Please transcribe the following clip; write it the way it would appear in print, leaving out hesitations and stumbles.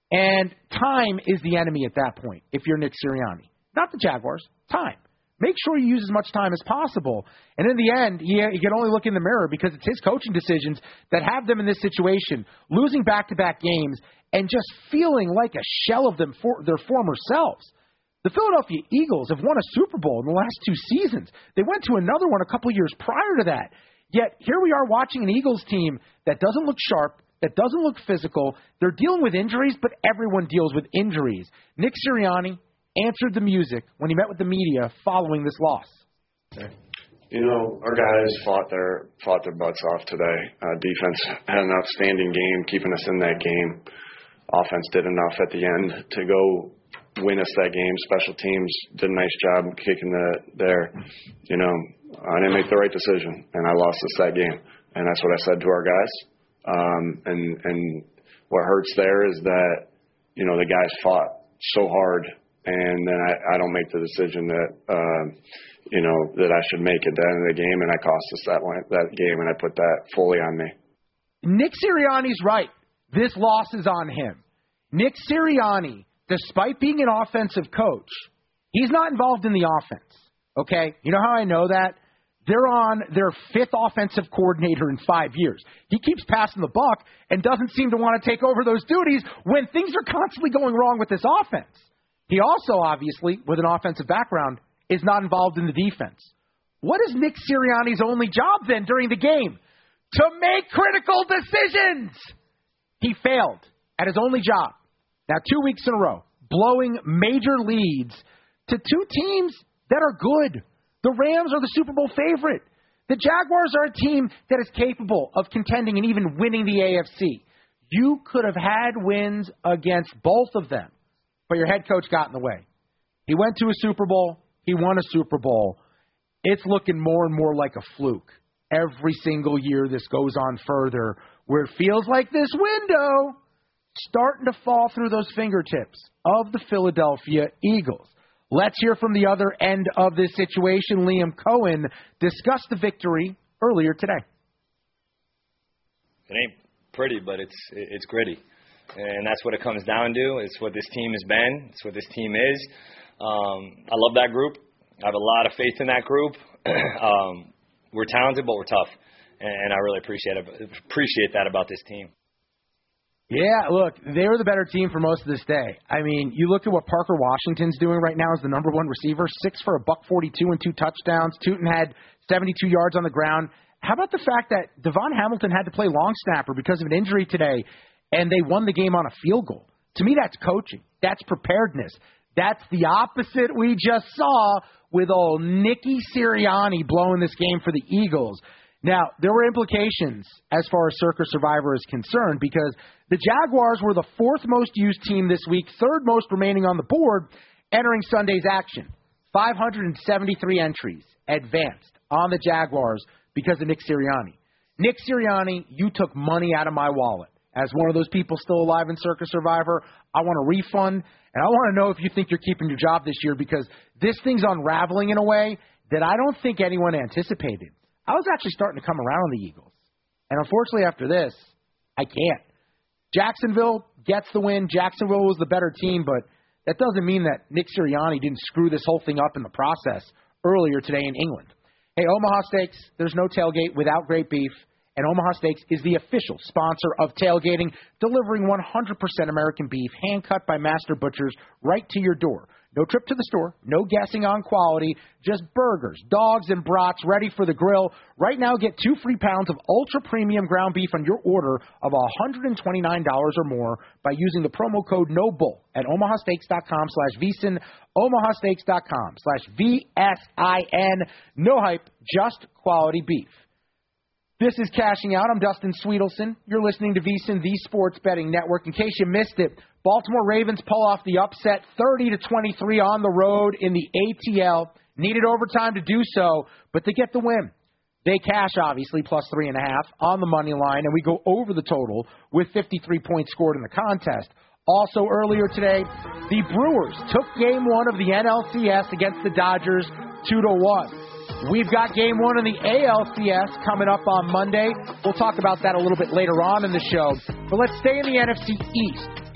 And time is the enemy at that point if you're Nick Sirianni. Not the Jaguars, time. Make sure you use as much time as possible. And in the end, you can only look in the mirror because it's his coaching decisions that have them in this situation, losing back-to-back games and just feeling like a shell of them for their former selves. The Philadelphia Eagles have won a Super Bowl in the last 2 seasons. They went to another one a couple years prior to that. Yet here we are watching an Eagles team that doesn't look sharp, that doesn't look physical. They're dealing with injuries, but everyone deals with injuries. Nick Sirianni answered the music when he met with the media following this loss. You know, our guys fought their butts off today. Defense had an outstanding game, keeping us in that game. Offense did enough at the end to go win us that game. Special teams did a nice job kicking there. You know, I didn't make the right decision, and I lost us that game. And that's what I said to our guys. And what hurts there is that, you know, the guys fought so hard, and then I don't make the decision that, you know, that I should make at the end of the game, and I cost us that game, and I put that fully on me. Nick Sirianni's right. This loss is on him. Nick Sirianni, despite being an offensive coach, he's not involved in the offense, okay? You know how I know that? They're on their 5th offensive coordinator in 5 years. He keeps passing the buck and doesn't seem to want to take over those duties when things are constantly going wrong with this offense. He also, obviously, with an offensive background, is not involved in the defense. What is Nick Sirianni's only job then during the game? To make critical decisions! He failed at his only job. Now, 2 weeks in a row, blowing major leads to 2 teams that are good. The Rams are the Super Bowl favorite. The Jaguars are a team that is capable of contending and even winning the AFC. You could have had wins against both of them, but your head coach got in the way. He went to a Super Bowl. He won a Super Bowl. It's looking more and more like a fluke. Every single year this goes on further, where it feels like this window starting to fall through those fingertips of the Philadelphia Eagles. Let's hear from the other end of this situation. Liam Cohen discussed the victory earlier today. It ain't pretty, but it's gritty. And that's what it comes down to. It's what this team has been. It's what this team is. I love that group. I have a lot of faith in that group. We're talented, but we're tough. And I really appreciate that about this team. Yeah, look, they were the better team for most of this day. I mean, you look at what Parker Washington's doing right now as the number 1 receiver, 6 for $142 and 2 touchdowns. Tootin had 72 yards on the ground. How about the fact that Devon Hamilton had to play long snapper because of an injury today, and they won the game on a field goal? To me, that's coaching. That's preparedness. That's the opposite we just saw with old Nicky Sirianni blowing this game for the Eagles. Now, there were implications as far as Circa Survivor is concerned because the Jaguars were the 4th most used team this week, 3rd most remaining on the board entering Sunday's action. 573 entries advanced on the Jaguars because of Nick Sirianni. Nick Sirianni, you took money out of my wallet. As one of those people still alive in Circa Survivor, I want a refund, and I want to know if you think you're keeping your job this year because this thing's unraveling in a way that I don't think anyone anticipated. I was actually starting to come around on the Eagles. And unfortunately, after this, I can't. Jacksonville gets the win. Jacksonville was the better team, but that doesn't mean that Nick Sirianni didn't screw this whole thing up in the process earlier today in England. Hey, Omaha Steaks, there's no tailgate without great beef. And Omaha Steaks is the official sponsor of tailgating, delivering 100% American beef, hand-cut by master butchers, right to your door. No trip to the store, no guessing on quality, just burgers, dogs, and brats ready for the grill. Right now, get 2 free pounds of ultra-premium ground beef on your order of $129 or more by using the promo code NOBULL at omahasteaks.com/VSIN, omahasteaks.com/VSIN. No hype, just quality beef. This is Cashing Out. I'm Dustin Sweetelson. You're listening to VSiN, the Sports Betting Network. In case you missed it, Baltimore Ravens pull off the upset 30-23 on the road in the ATL. Needed overtime to do so, but they get the win. They cash, obviously, plus 3.5 on the money line, and we go over the total with 53 points scored in the contest. Also earlier today, the Brewers took Game 1 of the NLCS against the Dodgers 2-1. We've got Game 1 in the ALCS coming up on Monday. We'll talk about that a little bit later on in the show. But let's stay in the NFC East.